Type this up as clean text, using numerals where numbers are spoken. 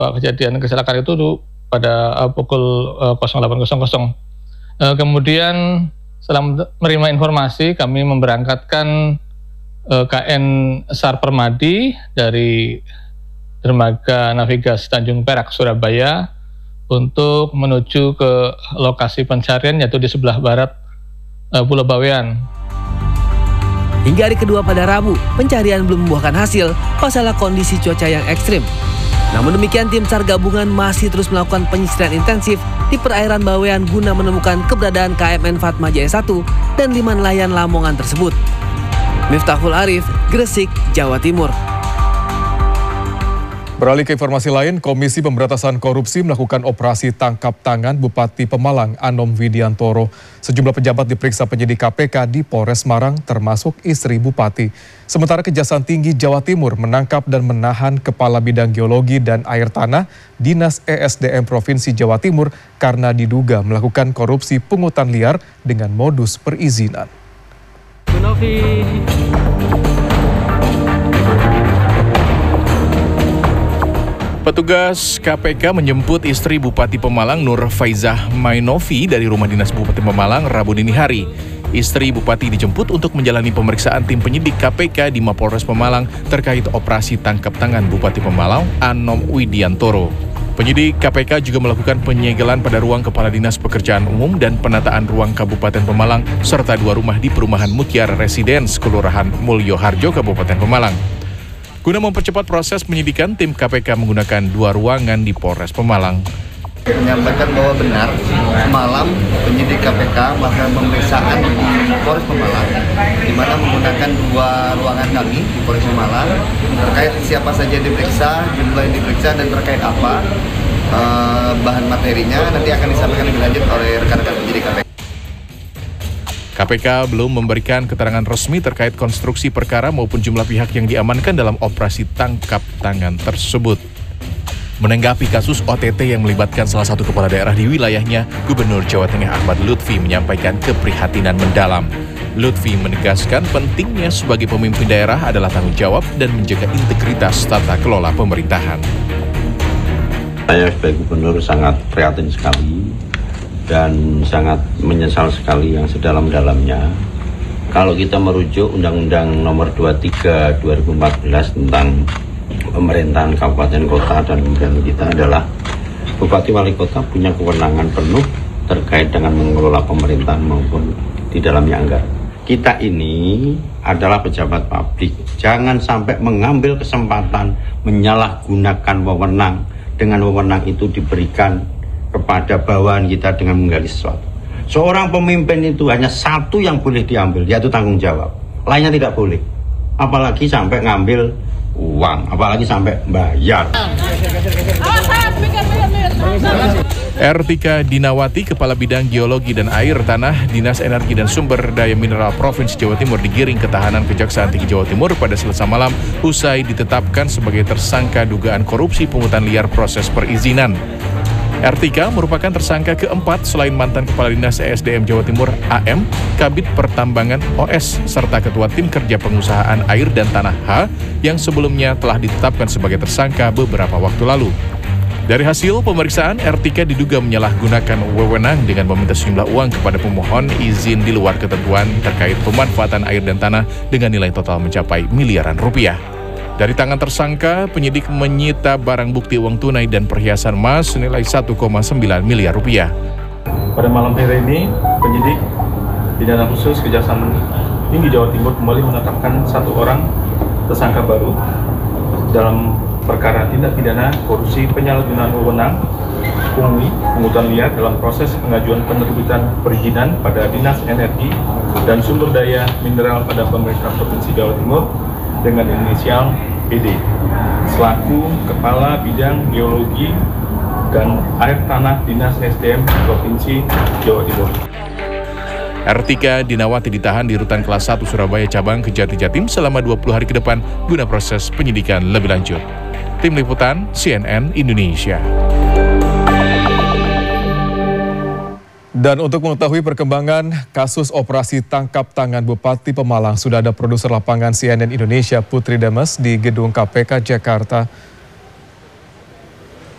kejadian kecelakaan itu pada pukul 08.00. Kemudian setelah menerima informasi, kami memberangkatkan KN SAR Permadi dari Dermaga Navigasi Tanjung Perak, Surabaya, untuk menuju ke lokasi pencarian, yaitu di sebelah barat Pulau Bawean. Hingga hari kedua pada Rabu, pencarian belum membuahkan hasil masalah kondisi cuaca yang ekstrim. Namun demikian, tim SAR gabungan masih terus melakukan penyisiran intensif di perairan Bawean guna menemukan keberadaan KMN Fatma Jaya 1 dan 5 nelayan Lamongan tersebut. Miftahul Arif, Gresik, Jawa Timur. Beralih ke informasi lain, Komisi Pemberantasan Korupsi melakukan operasi tangkap tangan Bupati Pemalang Anom Widiantoro. Sejumlah pejabat diperiksa penyidik KPK di Polres Semarang, termasuk istri Bupati. Sementara Kejaksaan Tinggi Jawa Timur menangkap dan menahan Kepala Bidang Geologi dan Air Tanah Dinas ESDM Provinsi Jawa Timur karena diduga melakukan korupsi pungutan liar dengan modus perizinan. Petugas KPK menjemput istri Bupati Pemalang Nur Faizah Mainovi dari rumah dinas Bupati Pemalang Rabu dini hari. Istri Bupati dijemput untuk menjalani pemeriksaan tim penyidik KPK di Mapolres Pemalang terkait operasi tangkap tangan Bupati Pemalang Anom Widiantoro. Penyidik KPK juga melakukan penyegelan pada ruang Kepala Dinas Pekerjaan Umum dan penataan ruang Kabupaten Pemalang serta 2 rumah di perumahan Mutiara Residence, Kelurahan Mulyoharjo, Kabupaten Pemalang. Guna mempercepat proses penyidikan, tim KPK menggunakan 2 ruangan di Polres Pemalang. Menyampaikan bahwa benar semalam penyidik KPK melakukan pemeriksaan di Polres Pemalang, di mana menggunakan 2 ruangan kami di Polres Pemalang terkait siapa saja diperiksa, jumlah yang diperiksa dan terkait apa bahan materinya nanti akan disampaikan lebih lanjut oleh rekan-rekan penyidik KPK. KPK belum memberikan keterangan resmi terkait konstruksi perkara maupun jumlah pihak yang diamankan dalam operasi tangkap tangan tersebut. Menanggapi kasus OTT yang melibatkan salah satu kepala daerah di wilayahnya, Gubernur Jawa Tengah Ahmad Lutfi menyampaikan keprihatinan mendalam. Lutfi menegaskan pentingnya sebagai pemimpin daerah adalah tanggung jawab dan menjaga integritas tata kelola pemerintahan. Saya sebagai gubernur sangat prihatin sekali dan sangat menyesal sekali yang sedalam-dalamnya. Kalau kita merujuk Undang-Undang Nomor 23 2014 tentang pemerintahan kabupaten kota dan kemudian kita adalah Bupati Wali Kota punya kewenangan penuh terkait dengan mengelola pemerintahan maupun di dalamnya anggaran. Kita ini adalah pejabat publik, jangan sampai mengambil kesempatan menyalahgunakan wewenang dengan wewenang itu diberikan kepada bawahan kita dengan menggali sesuatu. Seorang pemimpin itu hanya satu yang boleh diambil, yaitu tanggung jawab. Lainnya tidak boleh. Apalagi sampai ngambil uang, apalagi sampai bayar. Ertika Dinawati, Kepala Bidang Geologi dan Air Tanah Dinas Energi dan Sumber Daya Mineral Provinsi Jawa Timur digiring ke tahanan Kejaksaan Tinggi Jawa Timur pada Selasa malam usai ditetapkan sebagai tersangka dugaan korupsi pungutan liar proses perizinan. Ertika merupakan tersangka keempat selain mantan Kepala Dinas ESDM Jawa Timur AM, Kabid Pertambangan OS, serta Ketua Tim Kerja Pengusahaan Air dan Tanah H yang sebelumnya telah ditetapkan sebagai tersangka beberapa waktu lalu. Dari hasil pemeriksaan, Ertika diduga menyalahgunakan wewenang dengan meminta sejumlah uang kepada pemohon izin di luar ketentuan terkait pemanfaatan air dan tanah dengan nilai total mencapai miliaran rupiah. Dari tangan tersangka, penyidik menyita barang bukti uang tunai dan perhiasan emas senilai 1,9 miliar rupiah. Pada malam hari ini, penyidik Pidana Khusus Kejaksaan Tinggi Jawa Timur kembali menetapkan 1 orang tersangka baru dalam perkara tindak pidana korupsi penyalahgunaan wewenang, pungli, pungutan liar dalam proses pengajuan penerbitan perizinan pada Dinas Energi dan Sumber Daya Mineral pada pemerintah Provinsi Jawa Timur dengan inisial PD selaku Kepala Bidang Geologi dan Air Tanah Dinas SDM Provinsi Jawa Timur. Ertika Dinawati ditahan di Rutan Kelas 1 Surabaya Cabang Kejati Jatim selama 20 hari ke depan guna proses penyidikan lebih lanjut. Tim Liputan CNN Indonesia. Dan untuk mengetahui perkembangan kasus operasi tangkap tangan Bupati Pemalang, sudah ada produser lapangan CNN Indonesia Putri Demes di Gedung KPK Jakarta.